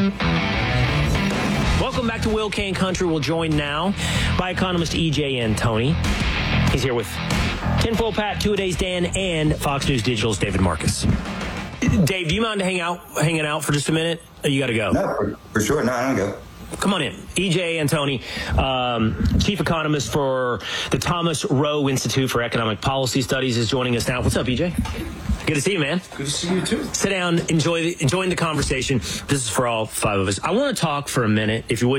Welcome back to Will Kane Country. We're joined now by economist E.J. Antoni. He's here with Tinfoil Pat, Two-A-Days Dan, and Fox News Digital's David Marcus. Dave, do you mind hanging out for just a minute? You got to go. No, for sure. No, I don't go. Come on in. E.J. Antoni, chief economist for the Thomas Rowe Institute for Economic Policy Studies, is joining us now. What's up, E.J.? Good to see you, man. Good to see you, too. Sit down, enjoying the conversation. This is for all five of us. I want to talk for a minute, if you would.